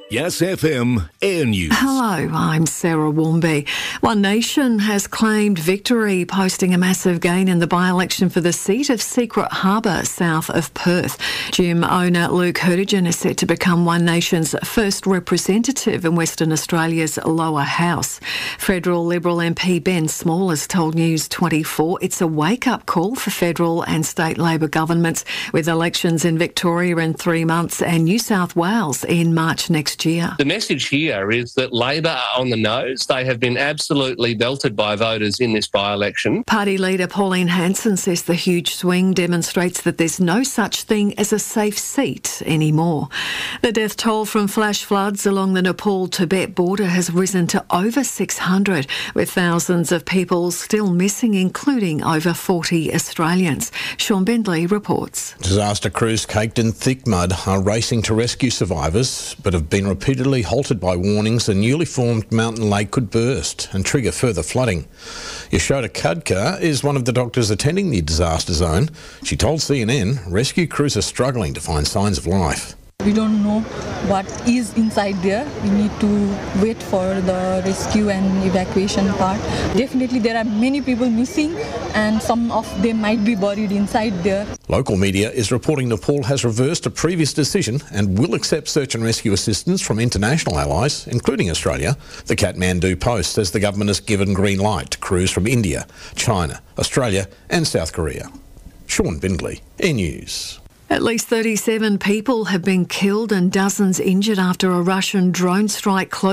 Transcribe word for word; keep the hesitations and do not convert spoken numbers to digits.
Yes F M Air News. Hello, I'm Sarah Warmby. One Nation has claimed victory, posting a massive gain in the by-election for the seat of Secret Harbour, south of Perth. Gym owner Luke Hurtigan is set to become One Nation's first representative in Western Australia's lower house. Federal Liberal M P Ben Small has told News twenty-four it's a wake-up call for federal and state Labor governments, with elections in Victoria in three months and New South Wales in March next year. The message here is that Labor are on the nose. They have been absolutely belted by voters in this by-election. Party leader Pauline Hanson says the huge swing demonstrates that there's no such thing as a safe seat anymore. The death toll from flash floods along the Nepal-Tibet border has risen to over six hundred, with thousands of people still missing, including over forty Australians. Sean Bendley reports. Disaster crews caked in thick mud are racing to rescue survivors, but have been repeatedly halted by warnings a newly formed mountain lake could burst and trigger further flooding. Yashoda Khadka is one of the doctors attending the disaster zone. She told C N N rescue crews are struggling to find signs of life. We don't know what is inside there. We need to wait for the rescue and evacuation part. Definitely there are many people missing and some of them might be buried inside there. Local media is reporting Nepal has reversed a previous decision and will accept search and rescue assistance from international allies, including Australia. The Kathmandu Post says the government has given green light to crews from India, China, Australia and South Korea. Sean Bindley, Air News. At least thirty-seven people have been killed and dozens injured after a Russian drone strike close